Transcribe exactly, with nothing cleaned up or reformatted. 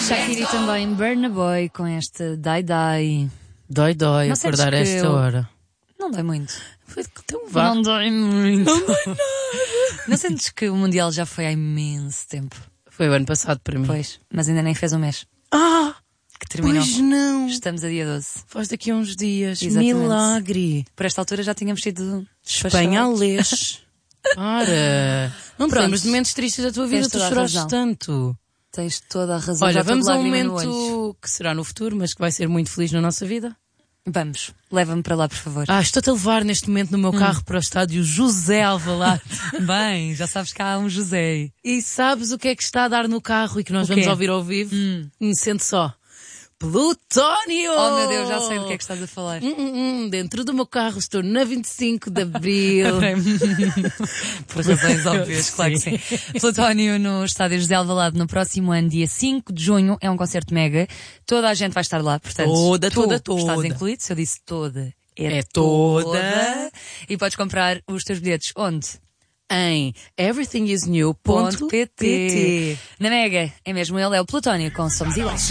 Shakira e também Burna Boy com este Dai Dai. Dói, dói, Não acordar a sentes que esta eu- hora. Não dói muito. Então vá. Não dói muito. Não dói nada. Não sentes que o Mundial já foi há imenso tempo? Foi o ano passado para mim. Pois, mas ainda nem fez um mês Ah, que terminou. pois não. Estamos a dia doze. Faz daqui a uns dias. Exatamente. Milagre. Por esta altura já tínhamos tido Espanhalês. Para. Não te Pronto. lembras de momentos tristes da tua vida? Tens Tu toda a choraste razão. tanto. Tens toda a razão. Olha, já estou de vamos a um lágrima no olho. momento que será no futuro, mas que vai ser muito feliz na nossa vida. Vamos, leva-me para lá, por favor. Ah, estou-te a levar neste momento no meu Hum. carro para o estádio José Alvalade. Bem, já sabes que há um José. E sabes o que é que está a dar no carro e que nós O vamos quê? ouvir ao vivo? Hum. Sente só. Plutónio! Oh meu Deus, já sei do que é que estás a falar. Hum, hum, hum, dentro do meu carro estou na vinte e cinco de Abril. Por razões óbvias, claro que sim. Plutónio no Estádio José Alvalade no próximo ano, dia cinco de junho, é um concerto mega. Toda a gente vai estar lá, portanto. Toda, tu toda, toda. Estás incluído, se eu disse toda. É, É toda. E podes comprar os teus bilhetes onde? Em everythingisnew ponto Ponto .pt. Na Mega, é mesmo ele, é o Plutónio com Somos Iguais.